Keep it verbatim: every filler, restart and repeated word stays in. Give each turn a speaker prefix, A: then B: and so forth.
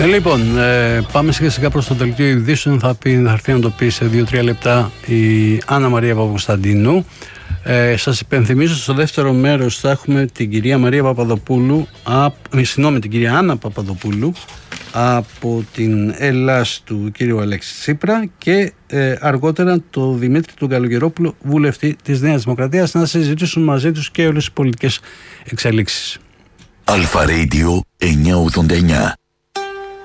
A: Λοιπόν, ε, πάμε σιγά σιγά προς το δελτίο ειδήσεων. Θα, πει, θα έρθει να το πει σε δύο τρία λεπτά η Άννα Μαρία Παπακοσταντίνου. Ε, σας υπενθυμίζω στο δεύτερο μέρος θα έχουμε την κυρία Μαρία Παπαδοπούλου, α, συγγνώμη, την κυρία Άννα Παπαδοπούλου από την Ελλάς του κύριου Αλέξη Τσίπρα και ε, αργότερα το Δημήτρη του Καλογερόπουλο, βουλευτή της Νέας Δημοκρατίας, να συζητήσουν μαζί τους και όλες τις πολιτικές εξελίξεις.
B: Αλφα Radio εννιακόσια ογδόντα εννιά.